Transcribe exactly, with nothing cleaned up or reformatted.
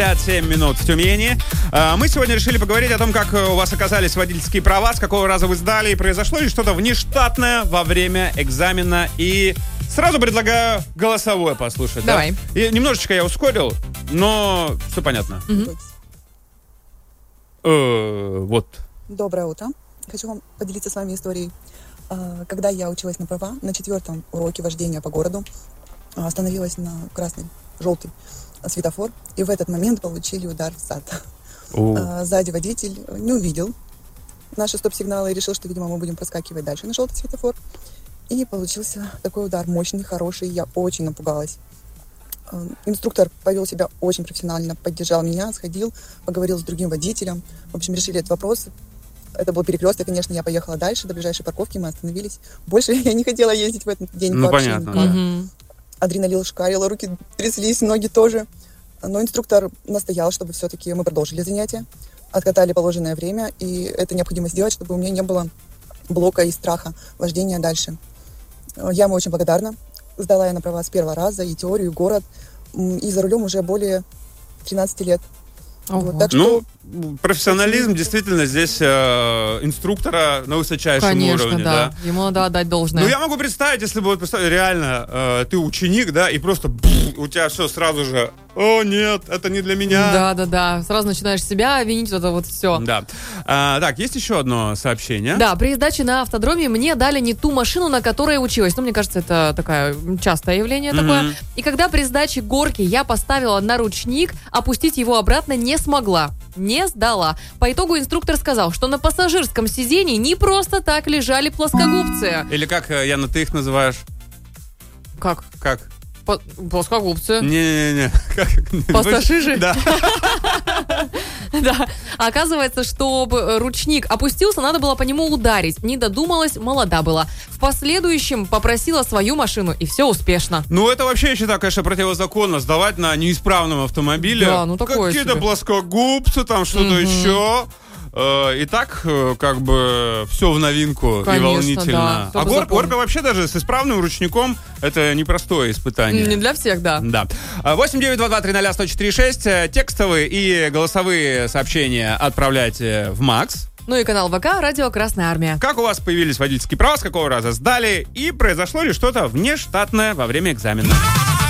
семь минут в Тюмени. Мы сегодня решили поговорить о том, как у вас оказались водительские права, с какого раза вы сдали, и произошло ли что-то внештатное во время экзамена. И сразу предлагаю голосовое послушать. Давай. Да? И немножечко я ускорил, но все понятно. Угу. Э, вот. Доброе утро. Хочу вам поделиться с вами историей. Когда я училась на права, на четвертом уроке вождения по городу остановилась на красный, желтый светофор, и в этот момент получили удар в зад. А, сзади водитель не увидел наши стоп-сигналы и решил, что, видимо, мы будем проскакивать дальше на желтый светофор. И получился такой удар мощный, хороший. Я очень напугалась. А, инструктор повел себя очень профессионально, поддержал меня, сходил, поговорил с другим водителем. В общем, решили этот вопрос. Это был перекресток, конечно, я поехала дальше, до ближайшей парковки, мы остановились. Больше я не хотела ездить в этот день. Ну, понятно, да. Mm-hmm. Адреналин шкалил, руки тряслись, ноги тоже. Но инструктор настоял, чтобы все-таки мы продолжили занятия, откатали положенное время, и это необходимо сделать, чтобы у меня не было блока и страха вождения дальше. Я ему очень благодарна. Сдала я на права с первого раза и теорию, и город, и за рулем уже более тринадцать лет. Вот, так что... Ну, профессионализм действительно здесь э, инструктора на высочайшем Конечно, уровне. Да. Да. Ему надо отдать должное. Ну, я могу представить, если бы вот представить, реально э, ты ученик, да, и просто бф, у тебя все сразу же, о, нет, это не для меня. Да, да, да. Сразу начинаешь себя винить, вот это вот все. Да. А, так, есть еще одно сообщение. Да, при сдаче на автодроме мне дали не ту машину, на которой училась. Ну, мне кажется, это такое частое явление Mm-hmm. такое. И когда при сдаче горки я поставила на ручник, опустить его обратно не смогла. Не сдала. По итогу инструктор сказал, что на пассажирском сидении не просто так лежали плоскогубцы. Или как, Яна, ты их называешь? Как? Как? По- плоскогубцы. Не-не-не. Пассажиры? Да. Да. Оказывается, чтобы ручник опустился, надо было по нему ударить. Не додумалась, молода была. В последующем попросила свою машину, и все успешно. Ну, это вообще, я считаю, конечно, противозаконно сдавать на неисправном автомобиле. Да, ну такое какие-то себе. плоскогубцы, там что-то Мгм. еще. И так, как бы, все в новинку. Конечно, и волнительно. да. Кто А бы гор- запомнил. горка вообще даже с исправным ручником это непростое испытание. Не для всех, да. Да. восемь девять два два три ноль сто четыре шесть. Текстовые и голосовые сообщения отправляйте в Макс. Ну и канал ВК «Радио Красная Армия». Как у вас появились водительские права, с какого раза сдали, и произошло ли что-то внештатное во время экзамена?